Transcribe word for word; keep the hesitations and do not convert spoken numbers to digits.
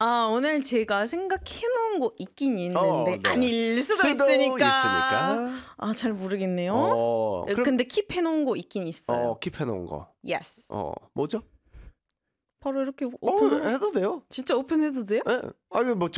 아, 오늘 제가 생각해놓은 거 있긴 있는데 어, 네. 아닐 수도, 수도 있으니까. 있으니까. 아, 잘 모르겠네요. 어, 그럼- 근데 킵해놓은 거 있긴 있어요. 어, 킵해놓은 거. Yes. 어, 뭐죠? 바로 이렇게 어, 오픈. 해도 돼요. 진짜 오픈해도 돼요? 예. 아니 뭐